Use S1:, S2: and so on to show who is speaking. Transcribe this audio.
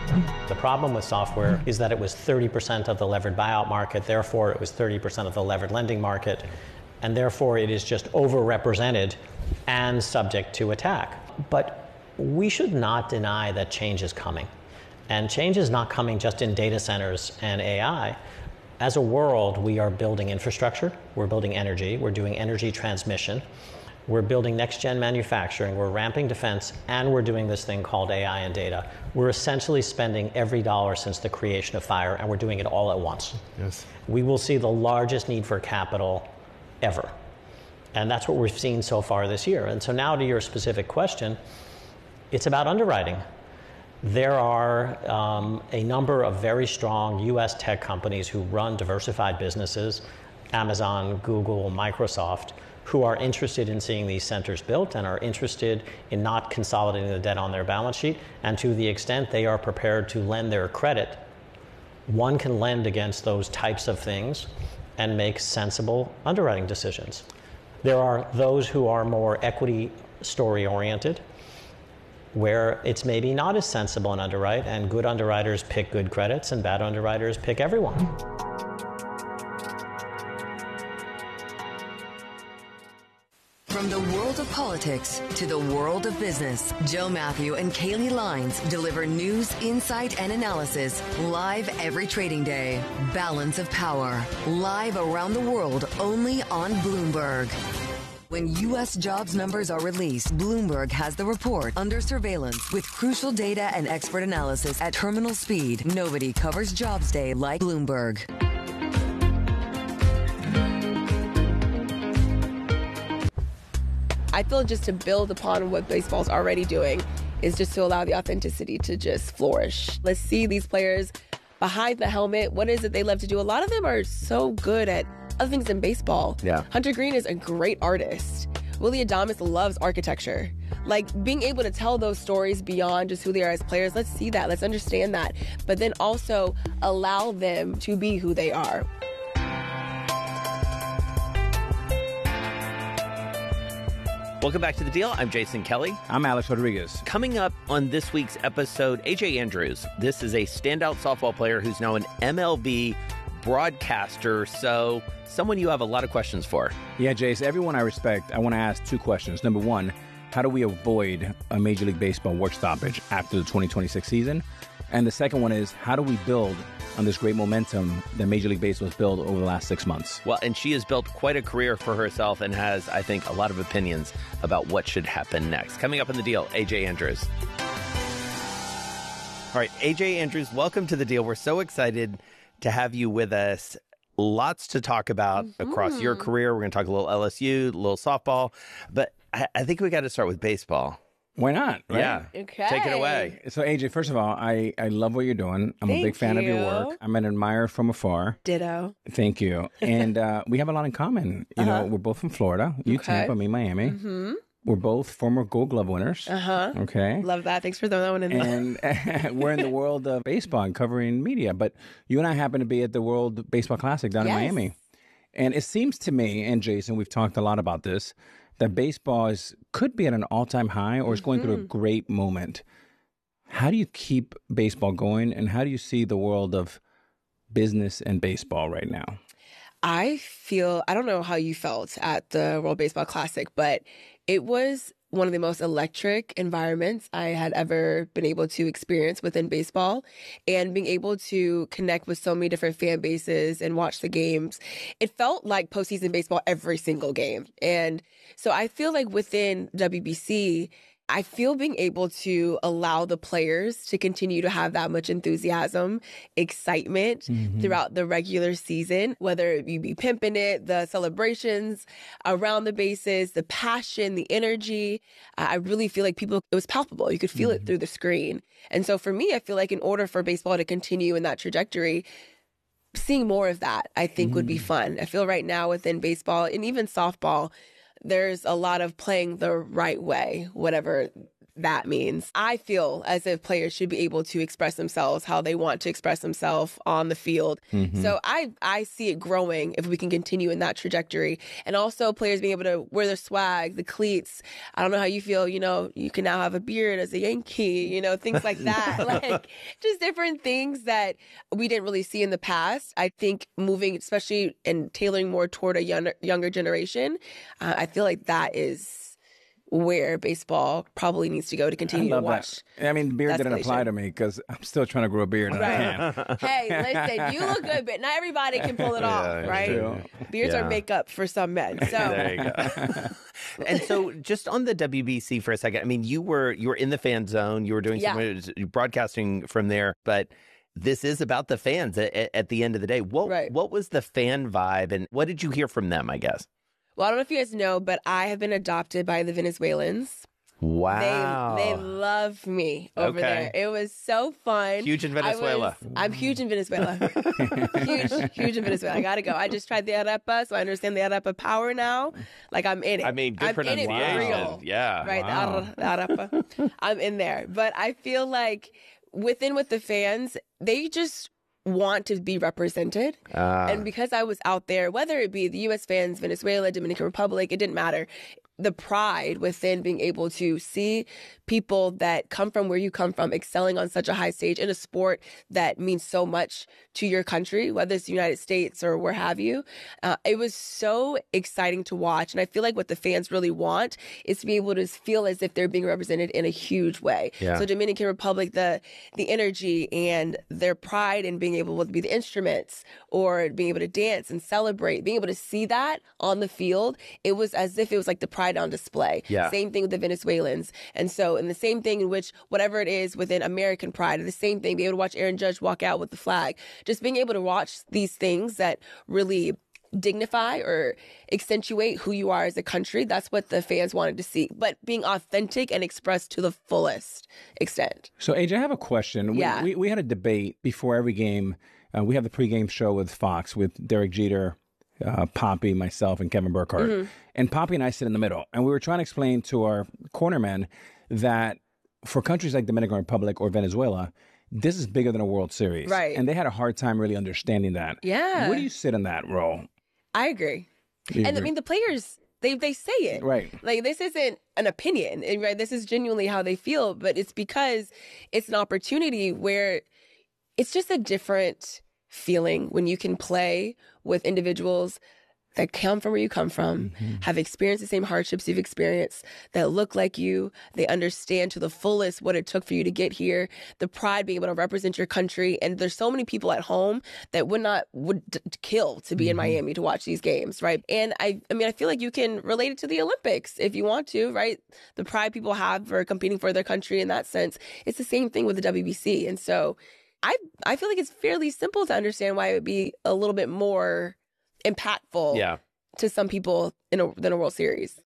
S1: The problem with software is that it was 30% of the levered buyout market, therefore it was 30% of the levered lending market, and therefore it is just overrepresented and subject to attack. But we should not deny that change is coming. And change is not coming just in data centers and AI. As a world, we are building infrastructure, we're building energy, we're doing energy transmission, we're building next-gen manufacturing, we're ramping defense, and we're doing this thing called AI and data. We're essentially spending every dollar since the creation of FIRE, and we're doing it all at once.
S2: Yes.
S1: We will see the largest need for capital ever. And that's what we've seen so far this year. And so now to your specific question, it's about underwriting. There are a number of very strong US tech companies who run diversified businesses, Amazon, Google, Microsoft, who are interested in seeing these centers built and are interested in not consolidating the debt on their balance sheet. And to the extent they are prepared to lend their credit, one can lend against those types of things and make sensible underwriting decisions. There are those who are more equity story oriented, where it's maybe not as sensible an underwrite, and good underwriters pick good credits and bad underwriters pick everyone.
S3: From the world of politics to the world of business, Joe Matthew and Kaylee Lines deliver news, insight, and analysis live every trading day. Balance of Power, live around the world only on Bloomberg. When U.S. jobs numbers are released, Bloomberg has the report under surveillance with crucial data and expert analysis at terminal speed. Nobody covers Jobs Day like Bloomberg.
S4: I feel just to build upon what baseball's already doing is just to allow the authenticity to just flourish. Let's see these players behind the helmet. What is it they love to do? A lot of them are so good at other things in baseball.
S2: Yeah.
S4: Hunter Green is a great artist. Willy Adames loves architecture. Like, being able to tell those stories beyond just who they are as players, let's see that, let's understand that, but then also allow them to be who they are.
S5: Welcome back to The Deal. I'm Jason Kelly.
S6: I'm Alex Rodriguez.
S5: Coming up on this week's episode, A.J. Andrews. This is a standout softball player who's now an MLB broadcaster, so someone you have a lot of questions for.
S6: Yeah, Jace, everyone I respect, I want to ask two questions. Number one, how do we avoid a Major League Baseball work stoppage after the 2026 season? And the second one is, how do we build on this great momentum that Major League Baseball has built over the last 6 months?
S5: Well, and she has built quite a career for herself and has, I think, a lot of opinions about what should happen next. Coming up in The Deal, A.J. Andrews. All right, A.J. Andrews, welcome to The Deal. We're so excited to have you with us. Lots to talk about across your career. We're going to talk a little LSU, a little softball, but I think we got to start with baseball.
S6: Why not? Right?
S5: Yeah.
S4: Okay.
S5: Take it away.
S6: So, AJ, first of all, I love what you're doing. I'm a big fan of your work. I'm an admirer from afar.
S4: Ditto.
S6: Thank you. And we have a lot in common. You know, we're both from Florida. You Tampa, me Miami. We're both former Gold Glove winners. Okay.
S4: Love that. Thanks for throwing that one in there.
S6: And we're in the world of baseball and covering media. But you and I happen to be at the World Baseball Classic down in Miami. And it seems to me, and Jason, we've talked a lot about this, that baseball could be at an all-time high or is going through a great moment. How do you keep baseball going, and how do you see the world of business and baseball right now?
S4: I don't know how you felt at the World Baseball Classic, but it was one of the most electric environments I had ever been able to experience within baseball, and being able to connect with so many different fan bases and watch the games. It felt like postseason baseball every single game. And so I feel like within WBC, I feel being able to allow the players to continue to have that much enthusiasm, excitement throughout the regular season, whether you be pimping it, the celebrations around the bases, the passion, the energy. I really feel like it was palpable. You could feel it through the screen. And so for me, I feel like in order for baseball to continue in that trajectory, seeing more of that, I think would be fun. I feel right now within baseball and even softball, there's a lot of playing the right way, whatever that means. I feel as if players should be able to express themselves how they want to express themselves on the field. So I see it growing if we can continue in that trajectory. And also players being able to wear their swag, the cleats. I don't know how you feel, you can now have a beard as a Yankee, things like that. Like just different things that we didn't really see in the past. I think moving, especially and tailoring more toward a younger generation, I feel like that is where baseball probably needs to go to continue to watch.
S6: That. I mean, beard didn't apply to me because I'm still trying to grow a beard. And I can't.
S4: Hey, listen, you look good, but not everybody can pull it off, right?
S5: True.
S4: Beards are makeup for some men. So
S5: there you go. And so, just on the WBC for a second, I mean, you were in the fan zone. You were doing some broadcasting from there, but this is about the fans at the end of the day. What was the fan vibe, and what did you hear from them? I guess.
S4: Well, I don't know if you guys know, but I have been adopted by the Venezuelans.
S5: Wow.
S4: They love me over there. It was so fun.
S5: Huge in Venezuela.
S4: I'm huge in Venezuela. huge in Venezuela. I got to go. I just tried the arepa, so I understand the arepa power now. Like, I'm in it.
S5: I mean, good pronunciation.
S4: Real.
S5: Yeah.
S4: Right, the arepa. I'm in there. But I feel like with the fans, they just want to be represented. And because I was out there, whether it be the U.S. fans, Venezuela, Dominican Republic, it didn't matter. The pride within being able to see people that come from where you come from excelling on such a high stage in a sport that means so much to your country, whether it's the United States or where have you. It was so exciting to watch. And I feel like what the fans really want is to be able to feel as if they're being represented in a huge way.
S5: Yeah.
S4: So Dominican Republic, the energy and their pride in being able to be the instruments or being able to dance and celebrate, being able to see that on the field, it was as if it was like the pride on display.
S5: Yeah.
S4: Same thing with the Venezuelans. And so, in the same thing in which whatever it is within American pride, the same thing, being able to watch Aaron Judge walk out with the flag, just being able to watch these things that really dignify or accentuate who you are as a country. That's what the fans wanted to see, but being authentic and expressed to the fullest extent.
S6: So, AJ, I have a question.
S4: Yeah.
S6: We had a debate before every game. We have the pregame show with Fox with Derek Jeter, Poppy, myself, and Kevin Burkhardt. And Poppy and I sit in the middle. And we were trying to explain to our cornermen that for countries like Dominican Republic or Venezuela, this is bigger than a World Series.
S4: Right.
S6: And they had a hard time really understanding that.
S4: Yeah.
S6: Where do you sit in that role?
S4: I agree. And I mean, the players, they say it.
S6: Right.
S4: Like, this isn't an opinion, right? This is genuinely how they feel, but it's because it's an opportunity where it's just a different feeling when you can play with individuals that come from where you come from, have experienced the same hardships you've experienced, that look like you, they understand to the fullest what it took for you to get here, the pride being able to represent your country. And there's so many people at home that would kill to be in Miami to watch these games, right? And I mean, I feel like you can relate it to the Olympics if you want to, right? The pride people have for competing for their country in that sense. It's the same thing with the WBC. And so I feel like it's fairly simple to understand why it would be a little bit more impactful to some people than a World Series.